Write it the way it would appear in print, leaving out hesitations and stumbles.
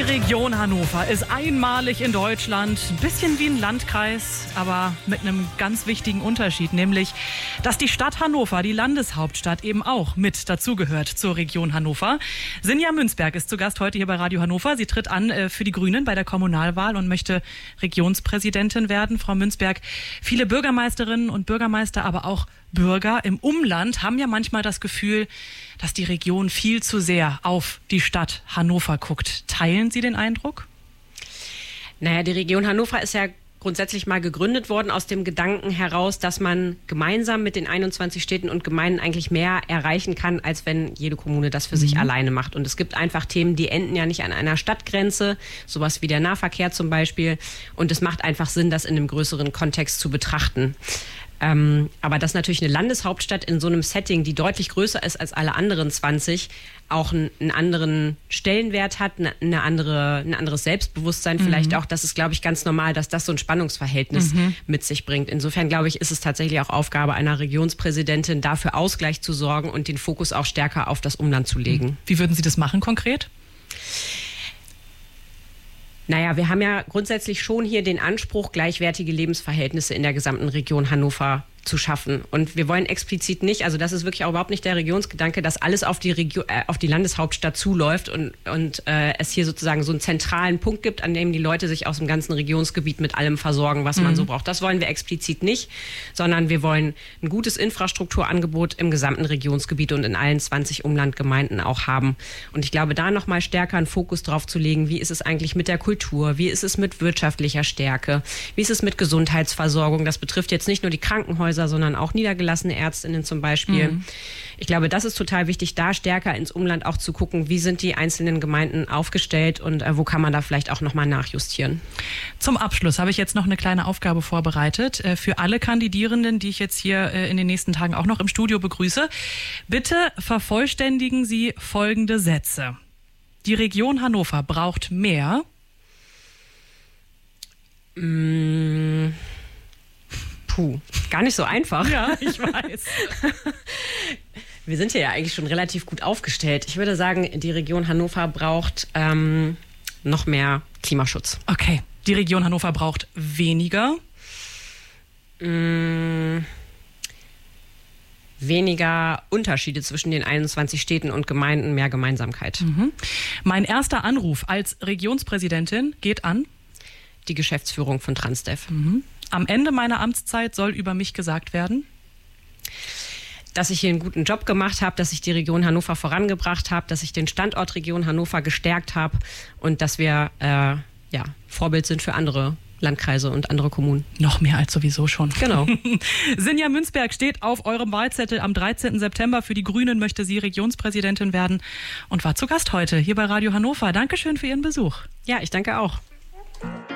Region Hannover ist einmalig in Deutschland, ein bisschen wie ein Landkreis, aber mit einem ganz wichtigen Unterschied, nämlich, dass die Stadt Hannover, die Landeshauptstadt, eben auch mit dazugehört zur Region Hannover. Sinja Münzberg ist zu Gast heute hier bei Radio Hannover. Sie tritt an für die Grünen bei der Kommunalwahl und möchte Regionspräsidentin werden. Frau Münzberg, viele Bürgermeisterinnen und Bürgermeister, aber auch Bürger im Umland haben ja manchmal das Gefühl, dass die Region viel zu sehr auf die Stadt Hannover guckt. Teilen Sie den Eindruck? Naja, die Region Hannover ist ja grundsätzlich mal gegründet worden aus dem Gedanken heraus, dass man gemeinsam mit den 21 Städten und Gemeinden eigentlich mehr erreichen kann, als wenn jede Kommune das für sich alleine macht. Und es gibt einfach Themen, die enden ja nicht an einer Stadtgrenze, sowas wie der Nahverkehr zum Beispiel. Und es macht einfach Sinn, das in einem größeren Kontext zu betrachten. Aber dass natürlich eine Landeshauptstadt in so einem Setting, die deutlich größer ist als alle anderen 20, auch einen anderen Stellenwert hat, ein anderes Selbstbewusstsein vielleicht auch. Das ist, glaube ich, ganz normal, dass das so ein Spannungsverhältnis mit sich bringt. Insofern, glaube ich, ist es tatsächlich auch Aufgabe einer Regionspräsidentin, dafür Ausgleich zu sorgen und den Fokus auch stärker auf das Umland zu legen. Wie würden Sie das machen konkret? Naja, wir haben ja grundsätzlich schon hier den Anspruch, gleichwertige Lebensverhältnisse in der gesamten Region Hannover zu schaffen. Und wir wollen explizit nicht, also das ist wirklich auch überhaupt nicht der Regionsgedanke, dass alles auf die Landeshauptstadt zuläuft und es hier sozusagen so einen zentralen Punkt gibt, an dem die Leute sich aus dem ganzen Regionsgebiet mit allem versorgen, was man so braucht. Das wollen wir explizit nicht, sondern wir wollen ein gutes Infrastrukturangebot im gesamten Regionsgebiet und in allen 20 Umlandgemeinden auch haben. Und ich glaube, da nochmal stärker einen Fokus drauf zu legen, wie ist es eigentlich mit der Kultur, wie ist es mit wirtschaftlicher Stärke, wie ist es mit Gesundheitsversorgung. Das betrifft jetzt nicht nur die Krankenhäuser, sondern auch niedergelassene Ärztinnen zum Beispiel. Ich glaube, das ist total wichtig, da stärker ins Umland auch zu gucken, wie sind die einzelnen Gemeinden aufgestellt und wo kann man da vielleicht auch nochmal nachjustieren. Zum Abschluss habe ich jetzt noch eine kleine Aufgabe vorbereitet für alle Kandidierenden, die ich jetzt hier in den nächsten Tagen auch noch im Studio begrüße. Bitte vervollständigen Sie folgende Sätze. Die Region Hannover braucht mehr. Gar nicht so einfach. Ja, ich weiß. Wir sind hier ja eigentlich schon relativ gut aufgestellt. Ich würde sagen, die Region Hannover braucht noch mehr Klimaschutz. Okay, die Region Hannover braucht weniger. Weniger Unterschiede zwischen den 21 Städten und Gemeinden, mehr Gemeinsamkeit. Mein erster Anruf als Regionspräsidentin geht an die Geschäftsführung von Transdev. Am Ende meiner Amtszeit soll über mich gesagt werden, dass ich hier einen guten Job gemacht habe, dass ich die Region Hannover vorangebracht habe, dass ich den Standort Region Hannover gestärkt habe und dass wir Vorbild sind für andere Landkreise und andere Kommunen. Noch mehr als sowieso schon. Genau. Sinja Münzberg steht auf eurem Wahlzettel. Am 13. September für die Grünen möchte sie Regionspräsidentin werden und war zu Gast heute hier bei Radio Hannover. Dankeschön für Ihren Besuch. Ja, ich danke auch.